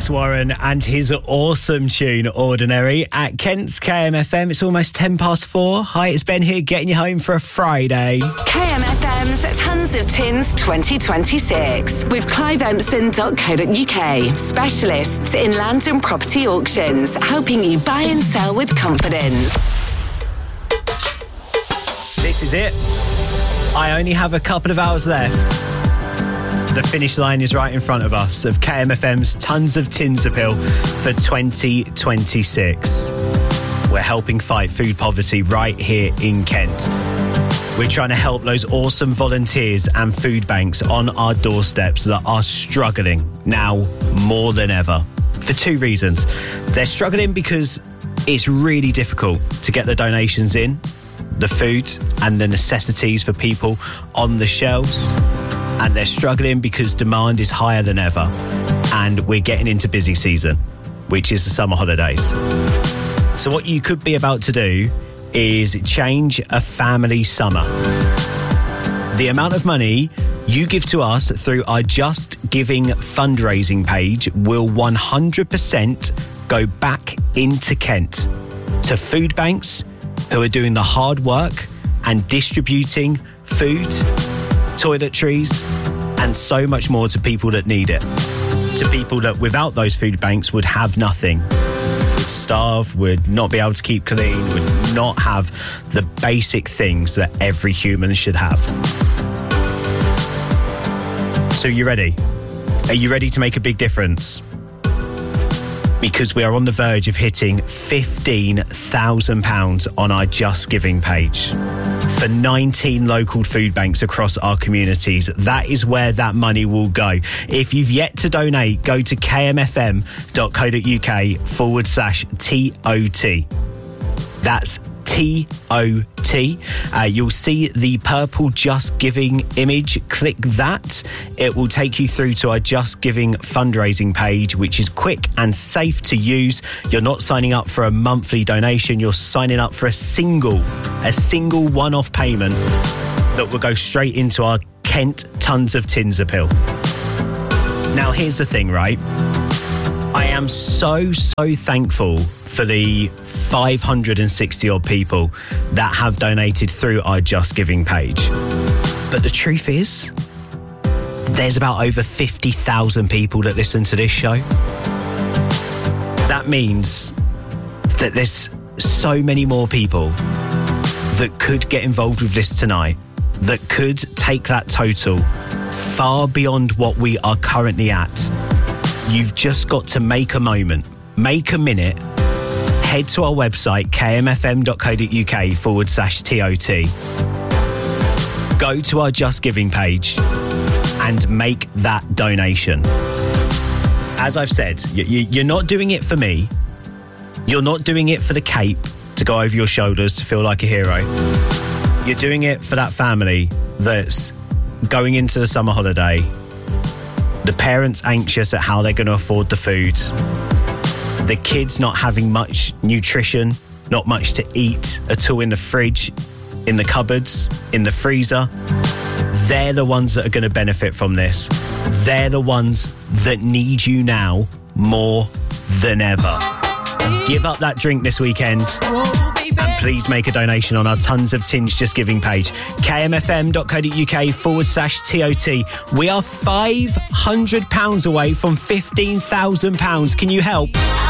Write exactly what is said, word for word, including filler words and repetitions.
Alex Warren and his awesome tune, Ordinary, at Kent's K M F M. It's almost ten past four. Hi, it's Ben here, getting you home for a Friday. K M F M's Tons of Tins twenty twenty-six with clive empson dot co dot uk. Specialists in land and property auctions, helping you buy and sell with confidence. This is it. I only have a couple of hours left. The finish line is right in front of us of K M F M's Tons of Tins appeal for twenty twenty-six. We're helping fight food poverty right here in Kent. We're trying to help those awesome volunteers and food banks on our doorsteps that are struggling now more than ever. For two reasons. They're struggling because it's really difficult to get the donations in, the food and the necessities for people on the shelves. And they're struggling because demand is higher than ever. And we're getting into busy season, which is the summer holidays. So what you could be about to do is change a family summer. The amount of money you give to us through our Just Giving fundraising page will one hundred percent go back into Kent to food banks who are doing the hard work and distributing food, toiletries, and so much more to people that need it. To people that without those food banks would have nothing. Would starve, would not be able to keep clean, would not have the basic things that every human should have. So you ready? Are you ready to make a big difference? Because we are on the verge of hitting fifteen thousand pounds on our Just Giving page. For nineteen local food banks across our communities. That is where that money will go. If you've yet to donate, go to kmfm dot co dot uk forward slash T O T. That's T O T. Uh, you'll see the purple Just Giving image. Click that. It will take you through to our Just Giving fundraising page, which is quick and safe to use. You're not signing up for a monthly donation. You're signing up for a single, a single one-off payment that will go straight into our Kent Tons of Tins appeal. Now, here's the thing, right? I am so, so thankful for the five hundred sixty odd people that have donated through our Just Giving page. But the truth is, there's about over fifty thousand people that listen to this show. That means that there's so many more people that could get involved with this tonight, that could take that total far beyond what we are currently at. You've just got to make a moment, make a minute, head to our website, kmfm dot co dot uk forward slash T O T. Go to our Just Giving page and make that donation. As I've said, you're not doing it for me. You're not doing it for the cape to go over your shoulders to feel like a hero. You're doing it for that family that's going into the summer holiday. The parents anxious at how they're going to afford the food. The kids not having much nutrition, not much to eat at all in the fridge, in the cupboards, in the freezer. They're the ones that are going to benefit from this. They're the ones that need you now more than ever. Give up that drink this weekend. And please make a donation on our Tons of Tins Just Giving page. kmfm dot co dot uk forward slash T O T. We are five hundred pounds away from fifteen thousand pounds. Can you help?